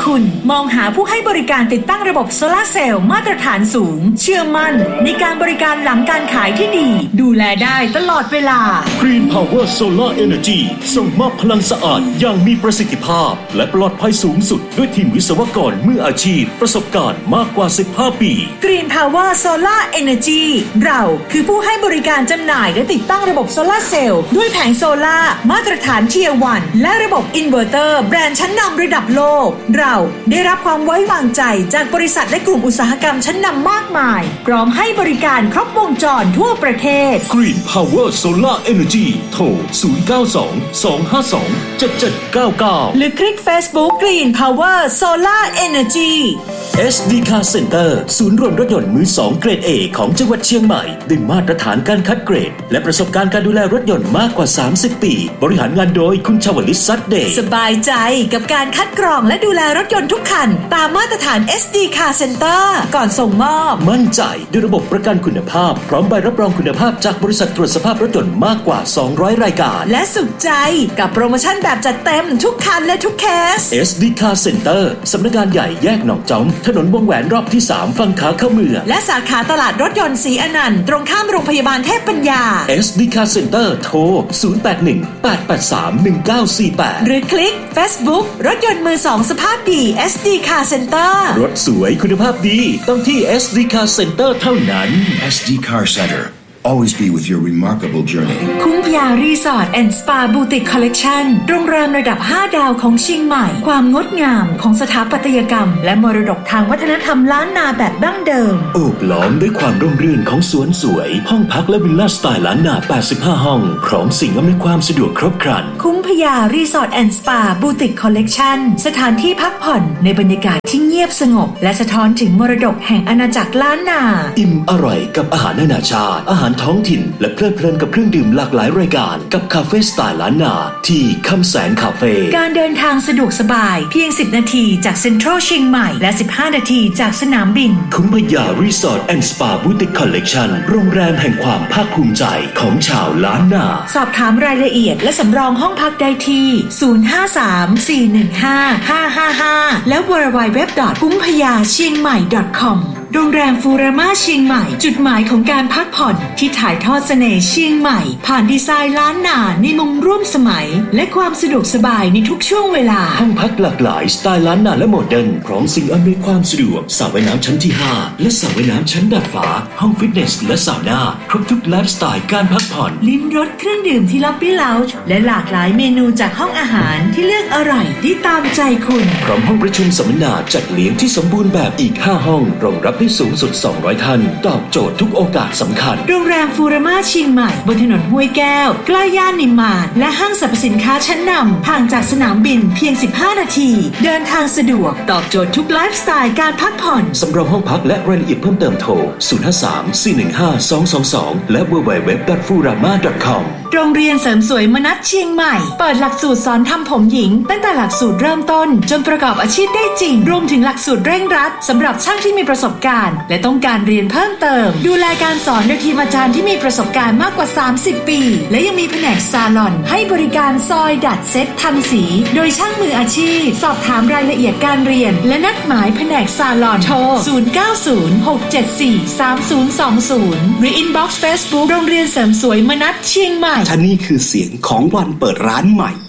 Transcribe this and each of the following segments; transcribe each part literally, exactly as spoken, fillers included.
คุณมองหาผู้ให้บริการติดตั้งระบบโซลาร์เซลล์มาตรฐานสูงเชื่อมั่นในการบริการหลังการขายที่ดีดูแลได้ตลอดเวลา Green Power Solar Energy ส่งมอบพลังสะอาดอย่างมีประสิทธิภาพและปลอดภัยสูงสุดด้วยทีมวิศวกรมืออาชีพประสบการณ์มากกว่าสิบห้าปี Green Power Solar Energy เราคือผู้ให้บริการจำหน่ายและติดตั้งระบบโซลาร์เซลล์ด้วยแผงโซลาร์มาตรฐาน Tier วัน และระบบอินเวอร์เตอร์แบรนด์ชั้นนำระดับโลกเราได้รับความไว้วางใจจากบริษัทและกลุ่มอุตสาหกรรมชั้นนำมากมายพร้อมให้บริการครบวงจรทั่วประเทศ Green Power Solar Energy โทรศูนย์ เก้า สอง สอง ห้า สอง เจ็ด เจ็ด เก้า เก้าหรือคลิก Facebook Green Power Solar Energy เอส ดี Car Center ศูนย์รวมรถยนต์มือสองเกรด A ของจังหวัดเชียงใหม่ด้วยมาตรฐานการคัดเกรดและประสบการณ์การดูแลรถยนต์มากกว่าสามสิบปีบริหารงานโดยคุณชวลิต ซัดเดย์สบายใจกับการคัดกรองและดูแลรถยนต์ทุกคันตามมาตรฐาน เอส ดี Car Center ก่อนส่งมอบมั่นใจด้วยระบบประกันคุณภาพพร้อมใบรับรองคุณภาพจากบริษัทตรวจสภาพรถยนต์มากกว่าสองร้อยรายการและสุขใจกับโปรโมชั่นแบบจัดเต็มทุกคันและทุกเคสเอส ดี Car Center สำนักงานใหญ่แยกหนองจอมถนนวงแหวนรอบที่สามฝั่งขาเข้าเมืองและสาขาตลาดรถยนต์ศรีอนันต์ตรงข้ามโรงพยาบาลเทพปัญญาเอส ดี Car Center โทรศูนย์ แปด หนึ่ง แปด แปด สาม หนึ่ง เก้า สี่ แปดหรือคลิก Facebook รถยนต์มือสองสภาพดี เอส ดี Car Center รถสวยคุณภาพดีต้องที่ เอส ดี Car Center เท่านั้นเอส ดี Car Center Always be with your remarkable journey คุ้มพยารีสอร์ทแอนด์สปาบูติกคอลเลกชันโรงแรมระดับห้าดาวของเชียงใหม่ความงดงามของสถาปัตยกรรมและมรดกทางวัฒนธรรมล้านนาแบบดั้งเดิมโอบล้อมด้วยความร่มรื่นของสวนสวยห้องพักและวิลล่าสไตล์ล้านนาแปดสิบห้าห้องพร้อมสิ่งอำนวยความสะดวกครบครันคุ้มพยารีสอร์ทแอนด์สปาบูติกคอลเลกชันสถานที่พักผ่อนในบรรยากาศที่เงียบสงบและสะท้อนถึงมรดกแห่งอาณาจักรล้านนาอิ่มอร่อยกับอาหารนานาชาติอาหารท้องถิ่นและเพลิดเพลินกับเครื่องดื่มหลากหลายรายการกับคาเฟ่สไตล์ล้านนาที่คำแสนคาเฟ่การเดินทางสะดวกสบายเพียงสิบนาทีจากเซ็นทรัลเชียงใหม่และสิบห้านาทีจากสนามบินคุ้มพยารีสอร์ทแอนด์สปาบูติกคอลเลกชันโรงแรมแห่งความภาคภูมิใจของชาวล้านนาสอบถามรายละเอียดและสำรองห้องพักได้ที่ศูนย์ ห้า สาม สี่ หนึ่ง ห้า ห้า ห้า ห้าและ ดับเบิลยู ดับเบิลยู ดับเบิลยู ดอท คุ้มพยาเชียงใหม่ ดอท คอม โรงแรมฟูราม่าเชียงใหม่จุดหมายของการพักผ่อนที่ถ่ายทอดเสน่ห์เชียงใหม่ผ่านดีไซน์ล้านนาในมุมร่วมสมัยและความสะดวกสบายในทุกช่วงเวลาห้องพักหลากหลายสไตล์ล้านนาและโมเดิร์นพร้อมสิ่งอำนวยความสะดวกสระว่ายน้ำชั้นที่ห้าและสระว่ายน้ำชั้นดาดฟ้าห้องฟิตเนสและซาวน่าครบทุกไลฟ์สไตล์การพักผ่อนลิ้มรสเครื่องดื่มที่ล็อบบี้เลาจ์และหลากหลายเมนูจากห้องอาหารที่เลือกอร่อยที่ตามใจคุณพร้อมห้องประชุมสัมมนาจัดเลี้ยงที่สมบูรณ์แบบอีกห้าห้องรองรับได้สูงสุดสองร้อยท่านตอบโจทย์ทุกโอกาสสำคัญโรงแรมฟูราม่าเชียงใหม่บนถนนห้วยแก้วใกล้ย่านนิมมานและห้างสรรพสินค้าชั้นนำห่างจากสนามบินเพียงสิบห้านาทีเดินทางสะดวกตอบโจทย์ทุกไลฟ์สไตล์การพักผ่อนสำรองห้องพักและรายละเอียดเพิ่มเติมโทรศูนย์ ห้า สาม สี่ หนึ่ง ห้า สอง สอง สองและ ดับเบิลยู ดับเบิลยู ดับเบิลยู ดอท ฟูราม่า ดอท คอมโรงเรียนเสริมสวยมนัสเชียงใหม่เปิดหลักสูตรสอนทำผมหญิงตั้งแต่หลักสูตรเริ่มต้นจนประกอบอาชีพได้จริงรวมถึงหลักสูตรเร่งรัดสำหรับช่างที่มีประสบการณ์และต้องการเรียนเพิ่มเติมดูแลการสอนโดยทีมอาจารย์ที่มีประสบการณ์มากกว่าสามสิบปีและยังมีแผนกซาลอนให้บริการซอยดัดเซ็ตทำสีโดยช่างมืออาชีพสอบถามรายละเอียดการเรียนและนัดหมายแผนกซาลอนโทรศูนย์ เก้า ศูนย์ หก เจ็ด สี่ สาม ศูนย์ สอง ศูนย์หรือ inbox Facebook โรงเรียนเสริมสวยมนัสเชียงใหม่ท่านี่คือเสียงของวันเปิดร้านใหม่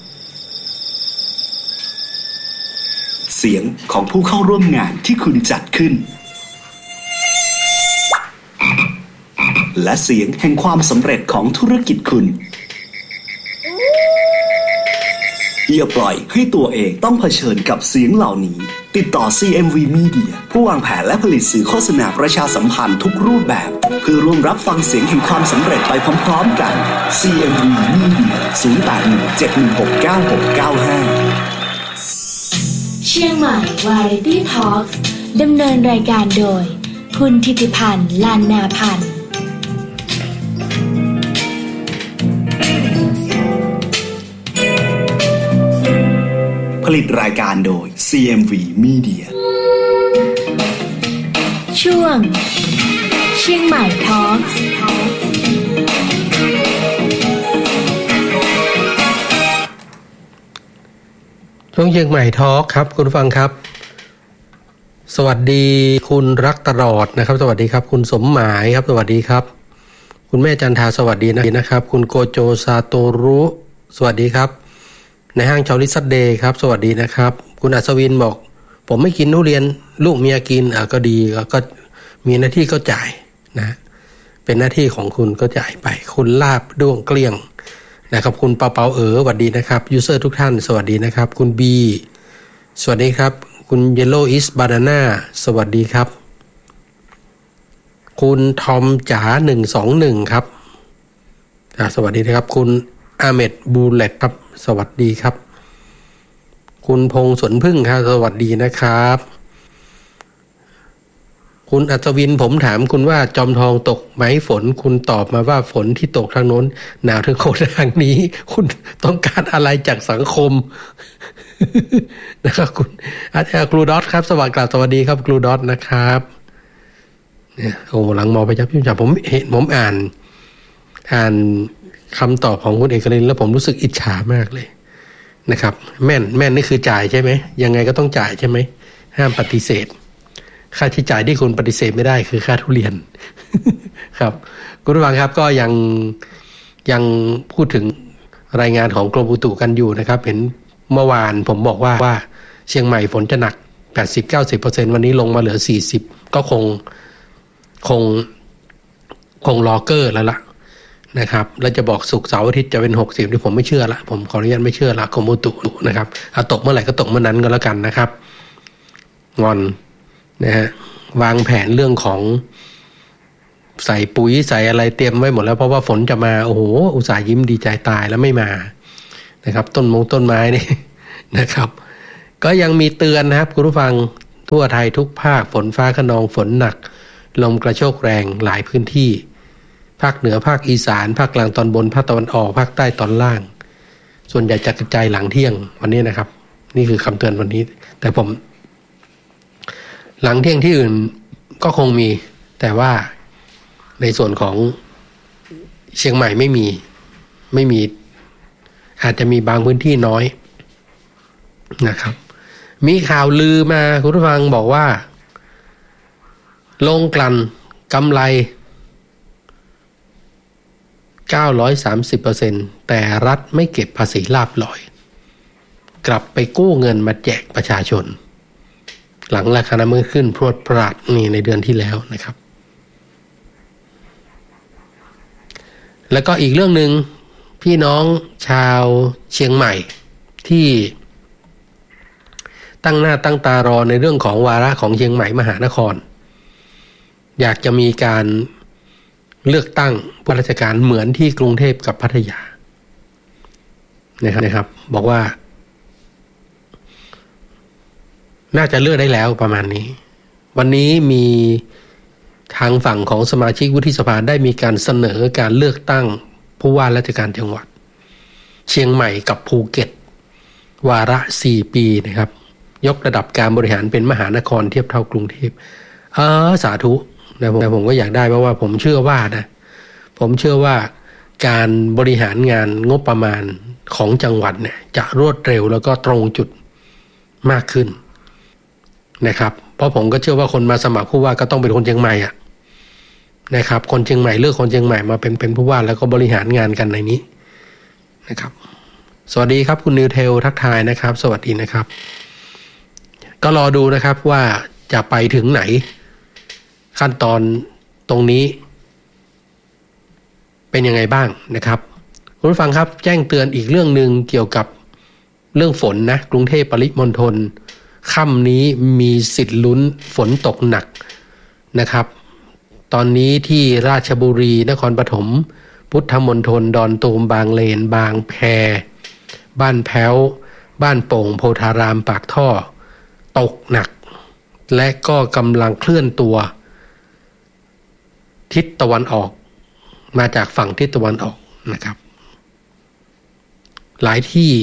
เสียงของผู้เข้าร่วมงานที่คุณจัดขึ้นและเสียงแห่งความสำเร็จของธุรกิจคุณอย่าปล่อยให้ตัวเองต้องเผชิญกับเสียงเหล่านี้ติดต่อ ซี เอ็ม วี Media ผู้วางแผนและผลิตสื่อโฆษณาประชาสัมพันธ์ทุกรูปแบบเพื่อร่วมรับฟังเสียงแห่งความสำเร็จไปพร้อมๆกัน ซี เอ็ม วี Media ศูนย์ แปด หนึ่ง เจ็ด หนึ่ง หก เก้า หก เก้า ห้าเชียงใหม่ Variety Talks ดำเนินรายการโดยคุณธิติพันธ์ ลานนาพันธ์ผลิตรายการโดย ซี เอ็ม วี Media ช่วงเชียงใหม่ Talks ช่วงเชียงใหม่ทอล์คครับคุณผู้ฟังครับสวัสดีคุณรักตลอดนะครับสวัสดีครับคุณสมหมายครับสวัสดีครับคุณแม่จันทาสวัสดีนะครับคุณโกโจซาโตรุสวัสดีครับในห้างชาวลิซัดเดย์ครับสวัสดีนะครับคุณอัศวินบอกผมไม่กินทุเรียนลูกเมียกินอ่ะก็ดีก็มีหน้าที่ก็จ่ายนะเป็นหน้าที่ของคุณก็จ่ายไปคุณลาบด้วงเกลี้ยงนะครับคุณเปาเปาเอ๋อสวัสดีนะครับยูเซอร์ทุกท่านสวัสดีนะครับคุณบีสวัสดีครับคุณ Yellow is Banana สวัสดีครับคุณทอมจ๋าหนึ่งสองหนึ่งครับสวัสดีนะครับคุณอาเมดบูเลตครับสวัสดีครับคุณพงษ์สวนพึ่งครับสวัสดีนะครับคุณอัศวินผมถามคุณว่าจอมทองตกไหมฝนคุณตอบมาว่าฝนที่ตกทางโน้นหนาวถึงโคนทางนี้คุณต้องการอะไรจากสังคม นะครับคุณอาจารย์ครูดอทครับสวัสดีครับสวัสดีครับครูดอทนะครับเนี่ยโอ้หลังมอไปจับพี่จับผมเห็นผมอ่านอ่านคำตอบของคุณเอกลินแล้วผมรู้สึกอิจฉามากเลยนะครับแม่นแม่นนี่คือจ่ายใช่ไหมยังไงก็ต้องจ่ายใช่ไหมห้ามปฏิเสธค่าใช้จ่ายที่คุณปฏิเสธไม่ได้คือค่าทุเรียน ครับคุณผู้ฟังครับก็ยังยังพูดถึงรายงานของกรมอุตุกันอยู่นะครับเห็นเมื่อวานผมบอกว่าว่าเชียงใหม่ฝนจะหนัก แปดสิบถึงเก้าสิบเปอร์เซ็นต์ วันนี้ลงมาเหลือสี่สิบก็คงคงคงรอเกอร์แล้วล่ะนะครับแล้วจะบอกศุกร์เสาร์อาทิตย์จะเป็นหกสิบที่ผมไม่เชื่อละผมขออนุญาตไม่เชื่อละกรมอุตุนะครับเอาตกเมื่อไหร่ก็ตกเมื่อนั้นก็แล้วกันนะครับงอนนะฮะวางแผนเรื่องของใส่ปุ๋ยใส่อะไรเตรียมไว้หมดแล้วเพราะว่าฝนจะมาโอ้โหอุตส่าห์ยิ้มดีใจตายแล้วไม่มานะครับต้นมงต้นไม้นี่นะครับก็ยังมีเตือนนะครับคุณผู้ฟังทั่วไทยทุกภาคฝนฟ้าคะนองฝนหนักลมกระโชกแรงหลายพื้นที่ภาคเหนือภาคอีสานภาคกลางตอนบนภาคตะวันออกภาคใต้ตอนล่างส่วนใหญ่จะกระจายหลังเที่ยงวันนี้นะครับนี่คือคำเตือนวันนี้แต่ผมหลังเที่ยงที่อื่นก็คงมีแต่ว่าในส่วนของเชียงใหม่ไม่มีไม่มีอาจจะมีบางพื้นที่น้อยนะครับมีข่าวลือมาคุณผู้ฟังบอกว่าโรงกลั่นกำไรเก้าร้อยสามสิบเปอร์เซ็นต์ แต่รัฐไม่เก็บภาษีลาภลอยกลับไปกู้เงินมาแจกประชาชนหลังราคาน้ำมันขึ้นพรวดพราดนี่ในเดือนที่แล้วนะครับแล้วก็อีกเรื่องนึงพี่น้องชาวเชียงใหม่ที่ตั้งหน้าตั้งตารอในเรื่องของวาระของเชียงใหม่มหานครอยากจะมีการเลือกตั้งผู้ราชการเหมือนที่กรุงเทพกับพัทยานะครับนะครับบอกว่าน่าจะเลือกได้แล้วประมาณนี้วันนี้มีทางฝั่งของสมาชิกวุฒิสภาได้มีการเสนอการเลือกตั้งผู้ว่าราชการจังหวัดเชียงใหม่กับภูเก็ตวาระสี่ปีนะครับยกระดับการบริหารเป็นมหานครเทียบเท่ากรุงเทพเออสาธุแต่ผมผมก็อยากได้เพราะว่าผมเชื่อว่านะผมเชื่อว่าการบริหารงานงบประมาณของจังหวัดเนี่ยจะรวดเร็วแล้วก็ตรงจุดมากขึ้นนะครับเพราะผมก็เชื่อว่าคนมาสมัครผู้ว่าก็ต้องเป็นคนเชียงใหม่อ่ะนะครับคนเชียงใหม่เลือกคนเชียงใหม่มาเป็นเป็นผู้ว่าแล้วก็บริหารงานกันในนี้นะครับสวัสดีครับคุณนิวเทลทักทายนะครับสวัสดีนะครับก็รอดูนะครับว่าจะไปถึงไหนขั้นตอนตรงนี้เป็นยังไงบ้างนะครับคุณผู้ฟังครับแจ้งเตือนอีกเรื่องนึงเกี่ยวกับเรื่องฝนนะกรุงเทพปริมณฑลค่ำนี้มีสิทธิ์ลุ้นฝนตกหนักนะครับตอนนี้ที่ราชบุรีนครปฐมพุทธมณฑลดอนตูมบางเลนบางแพบ้านแพ้วบ้านโป่งโพธารามปากท่อตกหนักและก็กำลังเคลื่อนตัวทิศตะวันออกมาจากฝั่งทิศตะวันออกนะครับหลายที่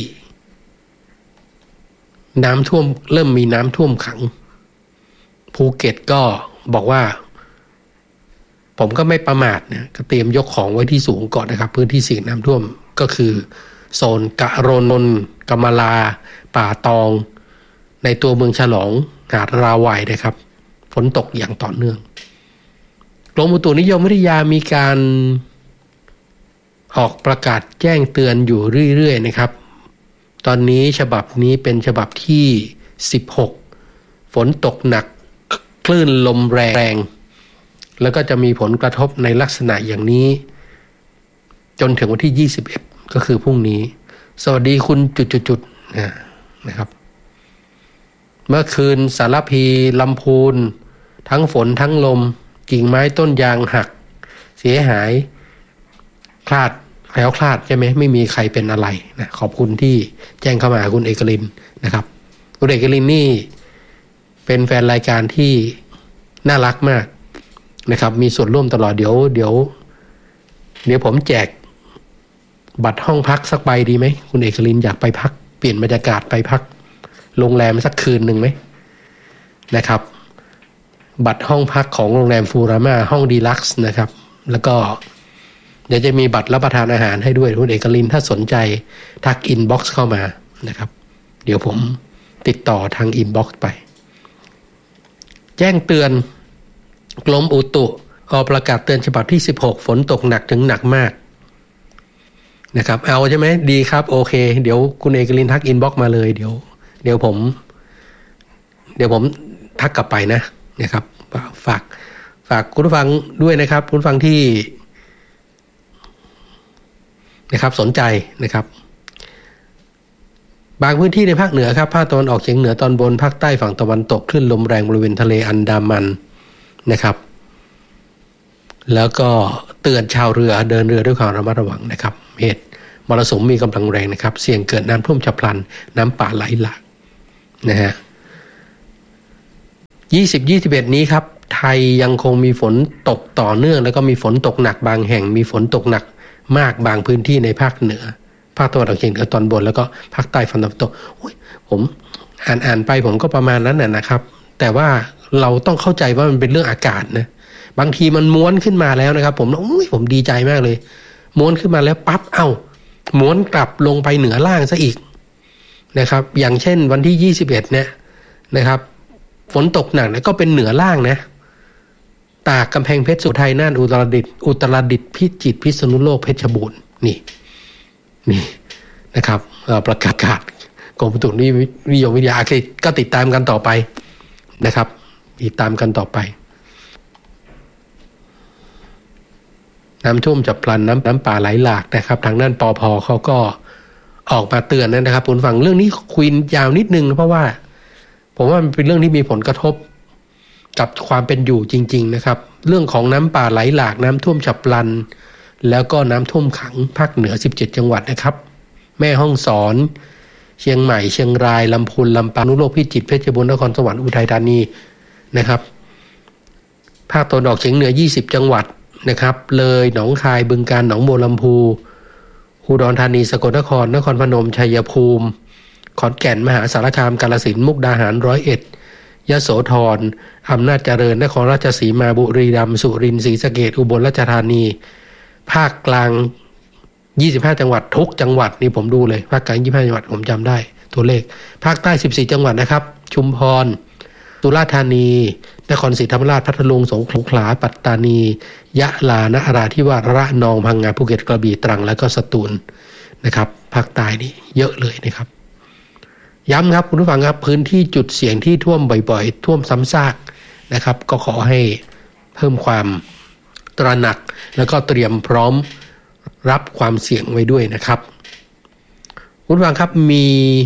น้ำท่วมเริ่มมีน้ำท่วมขังภูเก็ตก็บอกว่าผมก็ไม่ประมาทนะก็เตรียมยกของไว้ที่สูงก่อนนะครับพื้นที่เสี่ยงน้ำท่วมก็คือโซนกะโรนนกำมะลาป่าตองในตัวเมืองฉลองหาดราวัยนะครับฝนตกอย่างต่อเนื่องกรมอุตุนิยมวิทยามีการออกประกาศแจ้งเตือนอยู่เรื่อยๆนะครับตอนนี้ฉบับนี้เป็นฉบับที่สิบหกฝนตกหนักคลื่นลมแรงแล้วก็จะมีผลกระทบในลักษณะอย่างนี้จนถึงวันที่ยี่สิบเอ็ดก็คือพรุ่งนี้สวัสดีคุณจุดๆๆนะครับเมื่อคืนสารพีลำพูนทั้งฝนทั้งลมกิ่งไม้ต้นยางหักเสียหายคลาดแคล้วคลาดใช่ไหมไม่มีใครเป็นอะไรนะขอบคุณที่แจ้งเข้ามาคุณเอกลินนะครับคุณเอกลินนี่เป็นแฟนรายการที่น่ารักมากนะครับมีส่วนร่วมตลอดเดี๋ยวเดี๋ยวเดี๋ยวผมแจกบัตรห้องพักสักใบดีไหมคุณเอกลินอยากไปพักเปลี่ยนบรรยากาศไปพักโรงแรมสักคืนหนึ่งไหมนะครับบัตรห้องพักของโรงแรมฟูราม่าห้องดีลักซ์นะครับแล้วก็เดี๋ยวจะมีบัตรรับประทานอาหารให้ด้วยคุณเอกลินถ้าสนใจทักอินบ็อกซ์เข้ามานะครับเดี๋ยวผมติดต่อทางอินบ็อกซ์ไปแจ้งเตือนกรมอุตุออกประกาศเตือนฉบับที่สิบหกฝนตกหนักถึงหนักมากนะครับเอาใช่ไหมดีครับโอเคเดี๋ยวคุณเอกลินทักอินบ็อกซ์มาเลยเดี๋ยวเดี๋ยวผมเดี๋ยวผมทักกลับไปนะนะครับฝากฝากคุณผู้ฟังด้วยนะครับคุณผู้ฟังที่นะครับสนใจนะครับบางพื้นที่ในภาคเหนือครับภาคตะวันออกเฉียงเหนือตอนบนภาคใต้ฝั่งตะวันตกคลื่นลมแรงบริเวณทะเลอันดามันนะครับแล้วก็เตือนชาวเรือเดินเรือด้วยความระมัดระวังนะครับเหตุมรสุมมีกำลังแรงนะครับเสี่ยงเกิดน้ำท่วมฉับพลันน้ำป่าไหลหลากนะฮะยี่สิบ ยี่สิบเอ็ดนี้ครับไทยยังคงมีฝนตกต่อเนื่องแล้วก็มีฝนตกหนักบางแห่งมีฝนตกหนักมากบางพื้นที่ในภาคเหนือภาคตะวันออกเฉียงเหนือตอนบนแล้วก็ภาคใต้ฝั่งตะวันตกผมอ่านอ่านไปผมก็ประมาณนั้นน่ะนะครับแต่ว่าเราต้องเข้าใจว่ามันเป็นเรื่องอากาศนะบางทีมันม้วนขึ้นมาแล้วนะครับผมโอ้ยผมดีใจมากเลยม้วนขึ้นมาแล้วปั๊บเอ้าม้วนกลับลงไปเหนือล่างซะอีกนะครับอย่างเช่นวันที่ยี่สิบเอ็ดเนี่ยนะครับฝนตกหนักแล้วก็เป็นเหนือล่างนะตากกำแพงเพชรสุโขทัยน่านอุตรดิตถ์อุตรดิตถ์พิจิตรพิษณุโลกเพชรบูรณ์นี่นี่นะครับประกาศกาศกรมอุตุนิยมวิทยาก็ติดตามกันต่อไปนะครับติดตามกันต่อไปน้ำท่วมฉับพลันน้ำน้ำป่าไหลหลากนะครับทางด้านปภ.เขาก็ออกมาเตือนนะครับคุณฟังเรื่องนี้คุยยาวนิดนึงเพราะว่าผมว่ามันเป็นเรื่องที่มีผลกระทบกับความเป็นอยู่จริงๆนะครับเรื่องของน้ำป่าไหลหลากน้ำท่วมฉับพลันแล้วก็น้ำท่วมขังภาคเหนือสิบเจ็ดจังหวัดนะครับแม่ฮ่องสอนเชียงใหม่เชียงรายลำพูนลำปางนุโลกพิจิตรเพชรบูรณ์นครสวรรค์อุทัยธานีนะครับภาคตะวันออกเฉียงเหนือยี่สิบจังหวัดนะครับเลยหนองคายบึงกาฬหนองบัวลำพูอุดรธานีสกลนครนครพนมชัยภูมิขอนแก่นมหาสารคามกาฬสินธุ์มุกดาหารร้อยเอ็ดยโสธรอำนาจเจริญนครราชสีมาบุรีรัมย์สุรินทร์ศรีสะเกษอุบลราชธานีภาคกลางยี่สิบห้าจังหวัดทุกจังหวัดนี่ผมดูเลยภาคกลางยี่สิบห้าจังหวัดผมจำได้ตัวเลขภาคใต้สิบสี่จังหวัดนะครับชุมพรสุราษฎร์ธานีนครศรีธรรมราชพัทลุงสงขลาปัตตานียะลานราธิวาสระนองพังงาภูเก็ตกระบี่ตรังและก็สตูลนะครับภาคใต้นี่เยอะเลยนะครับย้ำครับคุณผู้ฟังครับพื้นที่จุดเสี่ยงที่ท่วมบ่อยๆท่วมซ้ำซากนะครับก็ขอให้เพิ่มความตระหนักแล้วก็เตรียมพร้อมรับความเสี่ยงไว้ด้วยนะครับคุณผู้ฟังครับมี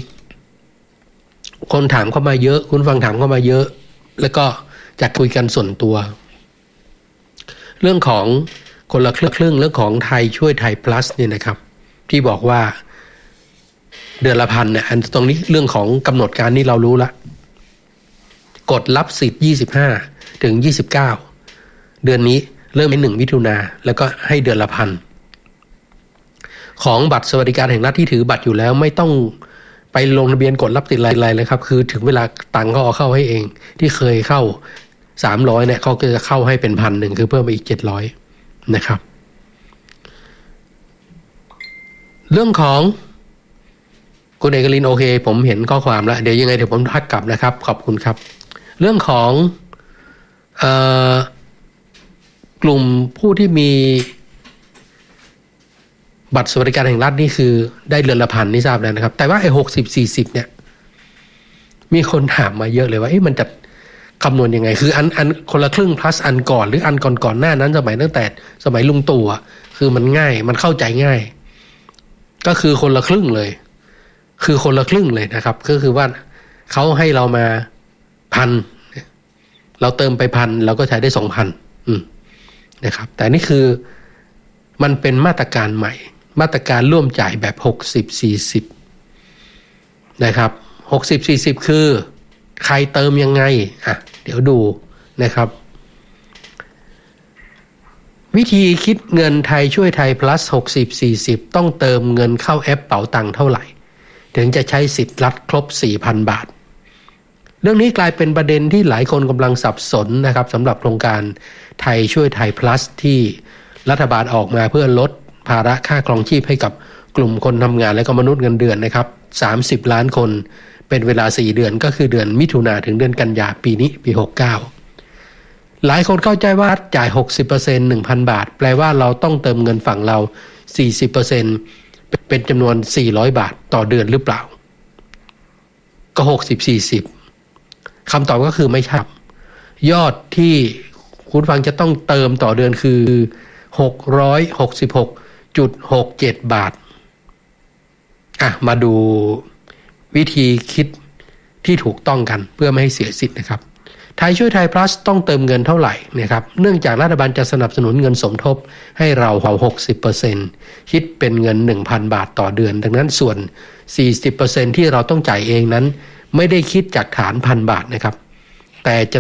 คนถามเข้ามาเยอะคุณฟังถามเข้ามาเยอะแล้วก็จะคุยกันส่วนตัวเรื่องของคนละครึ่งเรื่องของไทยช่วยไทย plus เนี่ยนะครับที่บอกว่าเดือนละพันเนี่ยอันตรงนี้เรื่องของกำหนดการนี่เรารู้ละกดรับสิทธิ์ยี่สิบห้าถึงยี่สิบเก้าเดือนนี้เริ่มในหนึ่งมิถุนาแล้วก็ให้เดือนละพันของบัตรสวัสดิการแห่งรัฐที่ถือบัตรอยู่แล้วไม่ต้องไปลงทะเบียนกดรับสิทธิ์อะไรๆเลยครับคือถึงเวลาตังค์ก็เอาเข้าให้เองที่เคยเข้าสามร้อยเนี่ยเขาก็จะเข้าให้เป็นพันหนึ่งคือเพิ่มไปอีกเจ็ดร้อยนะครับเรื่องของคุณเอกลินโอเคผมเห็นข้อความแล้วเดี๋ยวยังไงเดี๋ยวผมทักกลับนะครับขอบคุณครับเรื่องของเอ่อกลุ่มผู้ที่มีบัตรสวัสดิการแห่งรัฐนี่คือได้เดือนละพันนี่ทราบแล้วนะครับแต่ว่าไอ้หกสิบสี่สิบเนี่ยมีคนถามมาเยอะเลยว่าเอ๊ะมันจะคำนวณยังไงคืออันอันคนละครึ่ง plus อันก่อนหรืออันก่อนก่อนหน้านั้นสมัยตั้งแต่สมัยลุงตู่อ่ะคือมันง่ายมันเข้าใจง่ายก็คือคนละครึ่งเลยคือคนละครึ่งเลยนะครับก็คือว่าเขาให้เรามาพันเราเติมไปพันเราก็ใช้ได้สองพันนะครับแต่นี่คือมันเป็นมาตรการใหม่มาตรการร่วมจ่ายแบบหกสิบ สี่สิบนะครับหกสิบ สี่สิบคือใครเติมยังไงอ่ะเดี๋ยวดูนะครับวิธีคิดเงินไทยช่วยไทย plus หกสิบ สี่สิบต้องเติมเงินเข้าแอปเป๋าตังค์เท่าไหร่ถึงจะใช้สิทธิ์รัฐครบ สี่พัน บาทเรื่องนี้กลายเป็นประเด็นที่หลายคนกำลังสับสนนะครับสำหรับโครงการไทยช่วยไทย plus ที่รัฐบาลออกมาเพื่อลดภาระค่าครองชีพให้กับกลุ่มคนทำงานและก็มนุษย์เงินเดือนนะครับสามสิบล้านคนเป็นเวลาสี่เดือนก็คือเดือนมิถุนายนถึงเดือนกันยายนปีนี้ปีหกสิบเก้าหลายคนเข้าใจว่ารัฐจ่าย หกสิบเปอร์เซ็นต์ หนึ่งพัน บาทแปลว่าเราต้องเติมเงินฝั่งเรา สี่สิบเปอร์เซ็นต์ เป็นจำนวนสี่ร้อยบาทต่อเดือนหรือเปล่าก็หกสิบ สี่สิบคำตอบก็คือไม่ใช่ยอดที่คุณฟังจะต้องเติมต่อเดือนคือหกร้อยหกสิบหกจุดหกเจ็ด บาทอ่ะมาดูวิธีคิดที่ถูกต้องกันเพื่อไม่ให้เสียสิทธิ์นะครับไทยช่วยไทย plus ต้องเติมเงินเท่าไหร่นะครับเนื่องจากรัฐบาลจะสนับสนุนเงินสมทบให้เราเอา หกสิบเปอร์เซ็นต์ คิดเป็นเงิน หนึ่งพัน บาทต่อเดือนดังนั้นส่วน สี่สิบเปอร์เซ็นต์ ที่เราต้องจ่ายเองนั้นไม่ได้คิดจากฐานพันบาทนะครับแต่จะ